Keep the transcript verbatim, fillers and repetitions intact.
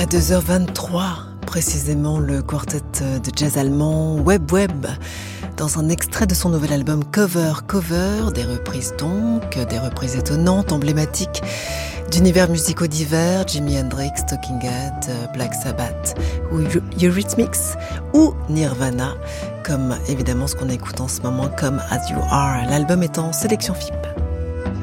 deux heures vingt-trois, précisément, le quartet de jazz allemand Web Web, dans un extrait de son nouvel album Cover Cover, des reprises donc, des reprises étonnantes, emblématiques d'univers musicaux divers, Jimi Hendrix, Talking Heads, Black Sabbath ou Eurythmics ou Nirvana, comme évidemment ce qu'on écoute en ce moment comme As You Are. L'album est en sélection F I P.